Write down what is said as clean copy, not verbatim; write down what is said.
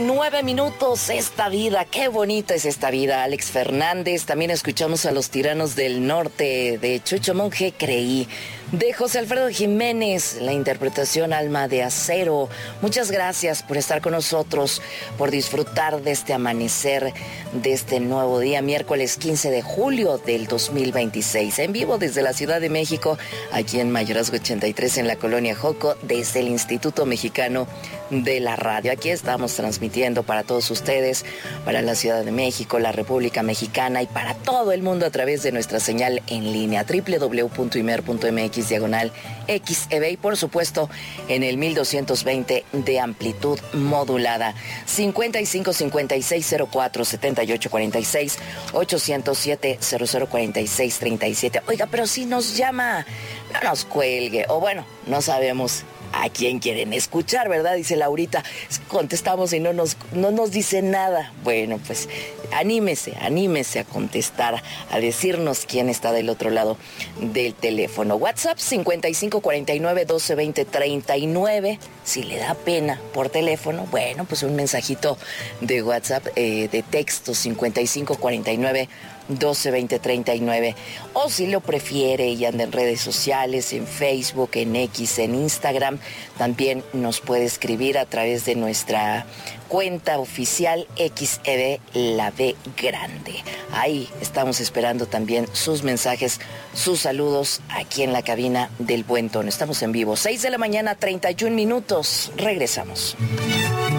9 minutos, esta vida, qué bonita es esta vida. Alex Fernández, también escuchamos a Los Tiranos del Norte, de Chucho Monje, Creí, de José Alfredo Jiménez, la interpretación Alma de Acero. Muchas gracias por estar con nosotros, por disfrutar de este amanecer, de este nuevo día, miércoles 15 de julio del 2026, en vivo desde la Ciudad de México, aquí en Mayorazgo 83, en la Colonia Joco, desde el Instituto Mexicano de la Radio. Aquí estamos transmitiendo para todos ustedes, para la Ciudad de México, la República Mexicana y para todo el mundo a través de nuestra señal en línea www.imer.mx/XEB y por supuesto en el 1220 de amplitud modulada. 55 56 04 78 46 807 00 46 37. Oiga, pero si nos llama, no nos cuelgue, o bueno, no sabemos a quién quieren escuchar, ¿verdad? Dice Laurita, contestamos y no nos dice nada. Bueno, pues anímese a contestar, a decirnos quién está del otro lado del teléfono. WhatsApp 55 49 12 20 39. Si le da pena por teléfono, bueno, pues un mensajito de WhatsApp, de texto 55 49 12 20 39. O si lo prefiere y anda en redes sociales, en Facebook, en X, en Instagram, también nos puede escribir a través de nuestra cuenta oficial XEB La B Grande. Ahí estamos esperando también sus mensajes, sus saludos aquí en la cabina del Buen Tono. Estamos en vivo, 6 de la mañana, 31 minutos. Regresamos.